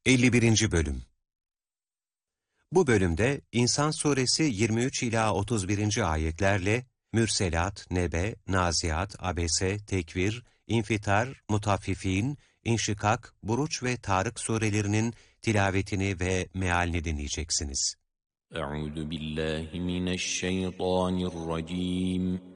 51. Bölüm. Bu bölümde İnsan Suresi 23 ila 31. ayetlerle Mürselat, Nebe, Naziat, Abese, Tekvir, İnfitar, Mutaffifin, İnşikak, Buruç ve Tarık surelerinin tilavetini ve mealini dinleyeceksiniz. Euzu billahi mineşşeytanirracim.